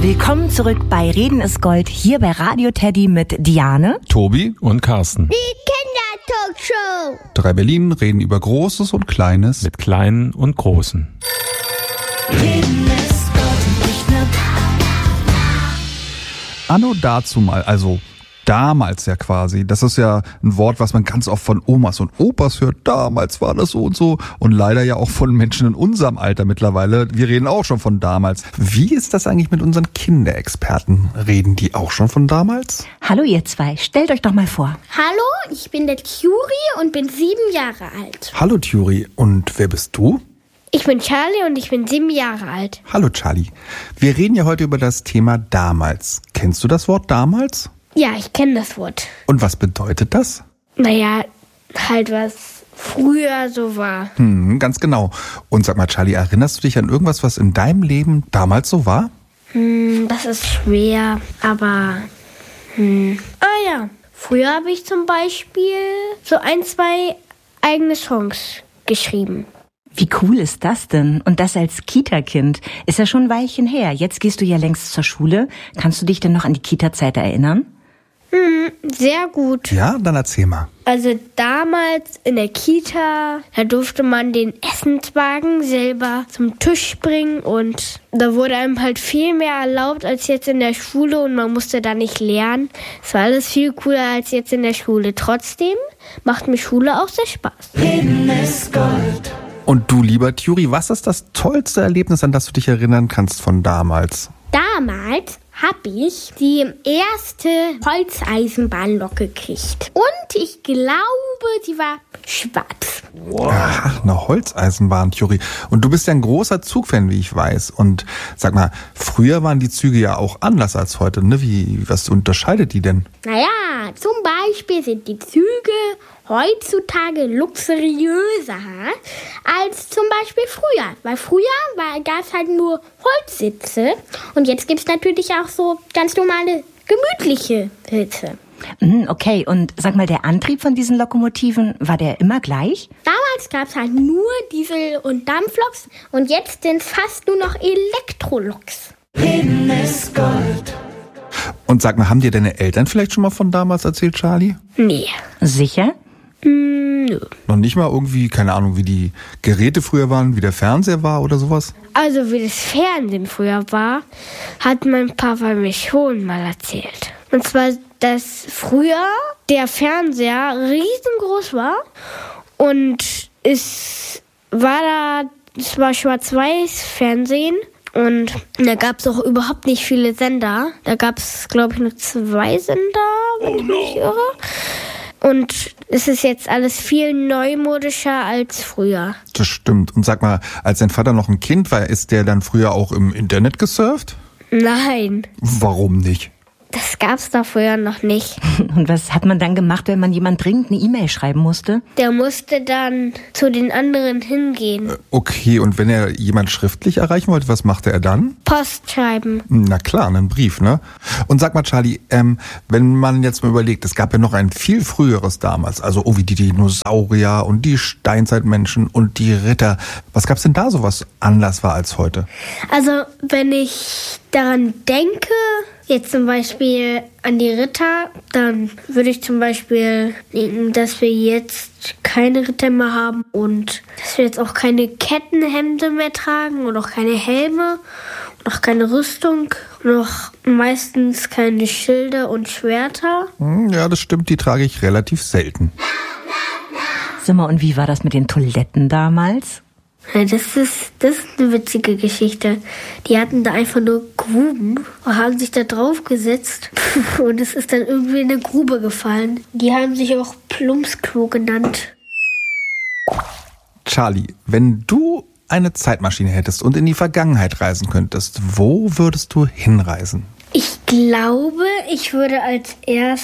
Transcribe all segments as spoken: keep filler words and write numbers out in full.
Willkommen zurück bei Reden ist Gold, hier bei Radio Teddy mit Diane, Tobi und Carsten. Die Kindertalkshow. Drei Berlin reden über Großes und Kleines. Mit Kleinen und Großen. Reden ist Gold, nicht nur Anno dazu mal, also damals ja quasi. Das ist ja ein Wort, was man ganz oft von Omas und Opas hört. Damals war das so und so. Und leider ja auch von Menschen in unserem Alter mittlerweile. Wir reden auch schon von damals. Wie ist das eigentlich mit unseren Kinderexperten? Reden die auch schon von damals? Hallo ihr zwei, stellt euch doch mal vor. Hallo, ich bin der Thuri und bin sieben Jahre alt. Hallo Thuri, und wer bist du? Ich bin Charlie und ich bin sieben Jahre alt. Hallo Charlie. Wir reden ja heute über das Thema damals. Kennst du das Wort damals? Ja, ich kenne das Wort. Und was bedeutet das? Naja, halt was früher so war. Hm, ganz genau. Und sag mal, Charlie, erinnerst du dich an irgendwas, was in deinem Leben damals so war? Hm, das ist schwer, aber... Hm. Ah ja, früher habe ich zum Beispiel so ein, zwei eigene Songs geschrieben. Wie cool ist das denn? Und das als Kita-Kind. Ist ja schon ein Weilchen her. Jetzt gehst du ja längst zur Schule. Kannst du dich denn noch an die Kita-Zeit erinnern? Hm, sehr gut. Ja, dann erzähl mal. Also damals in der Kita, da durfte man den Essenswagen selber zum Tisch bringen und da wurde einem halt viel mehr erlaubt als jetzt in der Schule und man musste da nicht lernen. Es war alles viel cooler als jetzt in der Schule. Trotzdem macht mir Schule auch sehr Spaß. Reden ist Gold. Und du, lieber Thuri, was ist das tollste Erlebnis, an das du dich erinnern kannst von damals? Damals habe ich die erste Holzeisenbahnlok gekriegt. Und ich glaube, sie war schwarz. Ach, eine Holzeisenbahn, Thuri. Und du bist ja ein großer Zugfan, wie ich weiß. Und sag mal, früher waren die Züge ja auch anders als heute, ne? Wie, was unterscheidet die denn? Naja, zum Beispiel sind die Züge heutzutage luxuriöser als zum Beispiel früher. Weil früher gab es halt nur Holzsitze und jetzt gibt es natürlich auch so ganz normale, gemütliche Sitze. Okay, und sag mal, der Antrieb von diesen Lokomotiven, war der immer gleich? Damals gab es halt nur Diesel- und Dampfloks und jetzt sind fast nur noch Elektroloks. Reden ist Gold. Und sag mal, haben dir deine Eltern vielleicht schon mal von damals erzählt, Charlie? Nee. Sicher? Mm, nö. Noch nicht mal irgendwie, keine Ahnung, wie die Geräte früher waren, wie der Fernseher war oder sowas? Also wie das Fernsehen früher war, hat mein Papa mir schon mal erzählt. Und zwar, dass früher der Fernseher riesengroß war und es war da, es war schwarz-weiß Fernsehen und da gab es auch überhaupt nicht viele Sender. Da gab es, glaube ich, nur zwei Sender, wenn ich mich nicht irre. Und es ist jetzt alles viel neumodischer als früher. Das stimmt. Und sag mal, als dein Vater noch ein Kind war, ist der dann früher auch im Internet gesurft? Nein, Warum nicht? das gab's da früher noch nicht. Und was hat man dann gemacht, wenn man jemand dringend eine E-Mail schreiben musste? Der musste dann zu den anderen hingehen. Okay, und wenn er jemand schriftlich erreichen wollte, was machte er dann? Post schreiben. Na klar, einen Brief, ne? Und sag mal, Charlie, ähm, wenn man jetzt mal überlegt, es gab ja noch ein viel früheres damals, also oh, wie die Dinosaurier und die Steinzeitmenschen und die Ritter. Was gab's denn da so, was anders war als heute? Also, wenn ich daran denke, jetzt zum Beispiel an die Ritter, dann würde ich zum Beispiel denken, dass wir jetzt keine Ritter mehr haben und dass wir jetzt auch keine Kettenhemden mehr tragen und auch keine Helme und auch keine Rüstung und auch meistens keine Schilde und Schwerter. Hm, ja, das stimmt, die trage ich relativ selten. Sag mal, und wie war das mit den Toiletten damals? Ja, das ist, das ist eine witzige Geschichte. Die hatten da einfach nur Gruben und haben sich da drauf gesetzt und es ist dann irgendwie in eine Grube gefallen. Die haben sich auch Plumpsklo genannt. Charlie, wenn du eine Zeitmaschine hättest und in die Vergangenheit reisen könntest, wo würdest du hinreisen? Ich glaube, ich würde als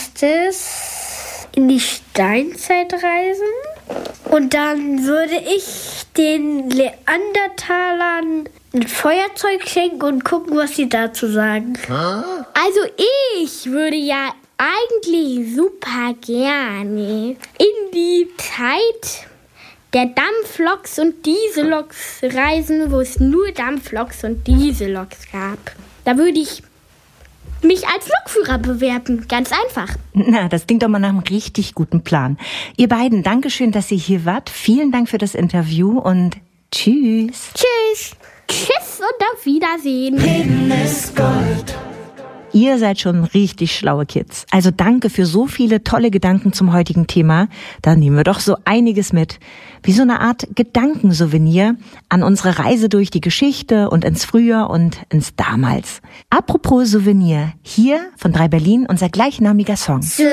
erstes in die Steinzeit reisen und dann würde ich den Neandertalern ein Feuerzeug schenken und gucken, was sie dazu sagen. Also ich würde ja eigentlich super gerne in die Zeit der Dampfloks und Dieselloks reisen, wo es nur Dampfloks und Dieselloks gab. Da würde ich mich als Lokführer bewerben. Ganz einfach. Na, das klingt doch mal nach einem richtig guten Plan. Ihr beiden, Dankeschön, dass ihr hier wart. Vielen Dank für das Interview und tschüss. Tschüss. Tschüss und auf Wiedersehen. Reden ist Gold. Ihr seid schon richtig schlaue Kids. Also danke für so viele tolle Gedanken zum heutigen Thema. Da nehmen wir doch so einiges mit. Wie so eine Art Gedankensouvenir an unsere Reise durch die Geschichte und ins Früher und ins Damals. Apropos Souvenir, hier von drei Berlin unser gleichnamiger Song.